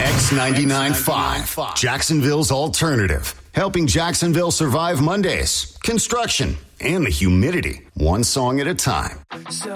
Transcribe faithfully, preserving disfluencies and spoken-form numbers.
X ninety-nine point five, Jacksonville's alternative. Helping Jacksonville survive Mondays, construction, and the humidity. One song at a time.